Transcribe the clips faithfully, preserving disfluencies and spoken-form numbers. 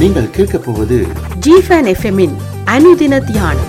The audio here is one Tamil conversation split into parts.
நீங்கள் கேட்க போவது ஜிஃபன் எஃப்எம்மின் அனுதின தியானம்.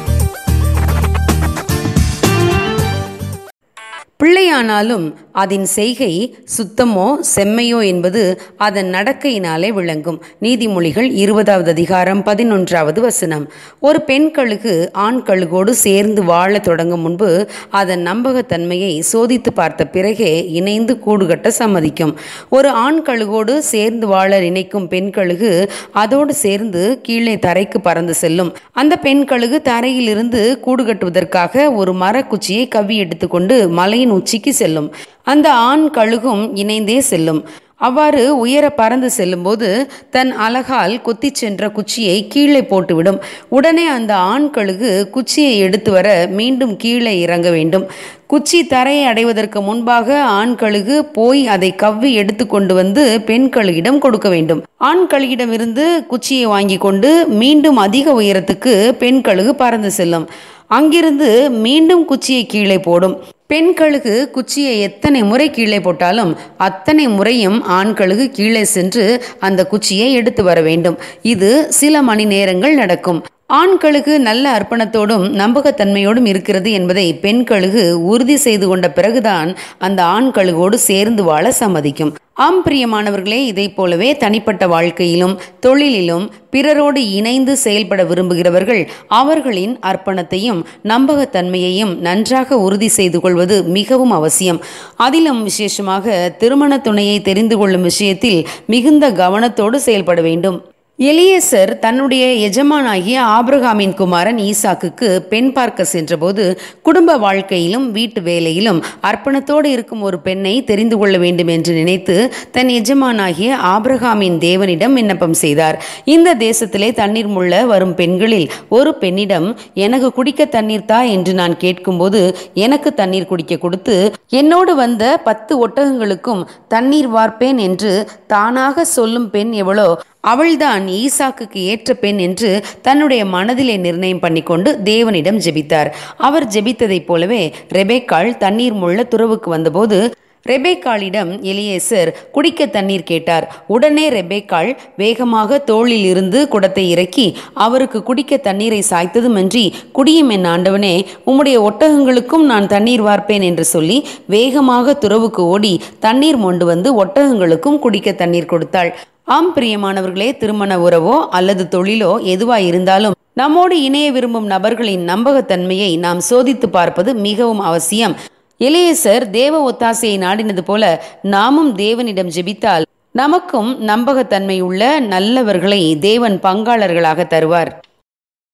பிள்ளையானாலும் அதன் செய்கை சுத்தமோ செம்மையோ என்பது அதன் நடக்கையினாலே விளங்கும். நீதிமொழிகள் இருபதாவது அதிகாரம் பதினொன்றாவது வசனம். ஒரு பெண் கழுகு ஆண் கழுகோடு சேர்ந்து வாழ தொடங்கும் முன்பு அதன் நம்பகத்தன்மையை சோதித்து பார்த்த பிறகே இணைந்து கூடுகட்ட சம்மதிக்கும். ஒரு ஆண் கழுகோடு சேர்ந்து வாழ நினைக்கும் பெண் கழுகு அதோடு சேர்ந்து கீழே தரைக்கு பறந்து செல்லும். அந்த பெண் கழுகு தரையிலிருந்து கூடுகட்டுவதற்காக ஒரு மரக்குச்சியை கவ்வி எடுத்துக்கொண்டு மலையின் உச்சிக்கு செல்லும். அந்த ஆண் கழுகும் இணைந்தே செல்லும். அவ்வாறு உயர பறந்து செல்லும்போது தன் அலகால் கொத்தி சென்ற குச்சியை கீழே போட்டுவிடும். உடனே அந்த ஆண் கழுகு குச்சியை எடுத்து வர மீண்டும் கீழே இறங்க வேண்டும். குச்சி தரையை அடைவதற்கு முன்பாக ஆண் கழுகு போய் அதை கவ்வி எடுத்து கொண்டு வந்து பெண் கழுகிடம் கொடுக்க வேண்டும். ஆண் கழுகிடம் இருந்து குச்சியை வாங்கி கொண்டு மீண்டும் அதிக உயரத்துக்கு பெண் கழுகு பறந்து செல்லும். அங்கிருந்து மீண்டும் குச்சியை கீழே போடும். பெண் கழுகு குச்சியை எத்தனை முறை கீழே போட்டாலும் அத்தனை முறையும் ஆண் கழுகு கீழே சென்று அந்த குச்சியை எடுத்து வர வேண்டும். இது சில மணி நேரங்கள் நடக்கும். ஆண் கழுகு நல்ல அர்ப்பணத்தோடும் நம்பகத்தன்மையோடும் இருக்கிறது என்பதை பெண் கழுகு உறுதி செய்து கொண்ட பிறகுதான் அந்த ஆண் கழுகோடு சேர்ந்து வாழ சம்மதிக்கும். ஆம் பிரியமானவர்களே, இதை போலவே தனிப்பட்ட வாழ்க்கையிலும் தொழிலிலும் பிறரோடு இணைந்து செயல்பட விரும்புகிறவர்கள் அவர்களின் அர்ப்பணத்தையும் நம்பகத்தன்மையையும் நன்றாக உறுதி செய்து கொள்வது மிகவும் அவசியம். அதிலும் விசேஷமாக திருமண துணையை தெரிந்து கொள்ளும் விஷயத்தில் மிகுந்த கவனத்தோடு செயல்பட வேண்டும். எலியேசர் தன்னுடைய எஜமானாகிய ஆபிரகாமின் குமாரன் ஈசாக்குக்கு பெண் பார்க்க சென்றபோது குடும்ப வாழ்க்கையிலும் வீட்டு வேலையிலும் அர்ப்பணத்தோடு இருக்கும் ஒரு பெண்ணை தெரிந்து கொள்ள வேண்டும் என்று நினைத்து தன் எஜமானாகிய ஆபிரகாமின் தேவனிடம் விண்ணப்பம் செய்தார். இந்த தேசத்திலே தண்ணீர் முள்ள வரும் பெண்களில் ஒரு பெண்ணிடம் எனக்கு குடிக்க தண்ணீர் தா என்று நான் கேட்கும்போது எனக்கு தண்ணீர் குடிக்க கொடுத்து என்னோடு வந்த பத்து ஒட்டகங்களுக்கும் தண்ணீர் வார்ப்பேன் என்று தானாக சொல்லும் பெண் எவளோ அவள்தான் ஈசாக்குக்கு ஏற்ற பெண் என்று தன்னுடைய மனதிலே நிர்ணயம் பண்ணிக்கொண்டு தேவனிடம் ஜெபித்தார். அவர் ஜெபித்ததைப் போலவே ரெபேக்காள் தண்ணீர் முள்ள துறவுக்கு வந்தபோது ரெபேக்காளிடம் எலியேசர் குடிக்க தண்ணீர் கேட்டார். உடனே ரெபேக்காள் வேகமாக தோளில் இருந்து குடத்தை இறக்கி அவருக்கு குடிக்க தண்ணீரை சாய்த்ததுமன்றி, குடியும் என் ஆண்டவனே, உம்முடைய ஒட்டகங்களுக்கும் நான் தண்ணீர் வார்ப்பேன் என்று சொல்லி வேகமாக துறவுக்கு ஓடி தண்ணீர் மொண்டு வந்து ஒட்டகங்களுக்கும் குடிக்க தண்ணீர் கொடுத்தாள். ஆம் பிரியமானவர்களே, திருமண உறவோ அல்லது தொழிலோ எதுவாய் இருந்தாலும் நம்மோடு இணைய விரும்பும் நபர்களின் நம்பகத்தன்மையை நாம் சோதித்து பார்ப்பது மிகவும் அவசியம். எலியேசர் தேவ ஒத்தாசையை நாடினது போல நாமும் தேவனிடம் ஜெபித்தால் நமக்கும் நம்பகத்தன்மை உள்ள நல்லவர்களை தேவன் பங்காளர்களாக தருவார்.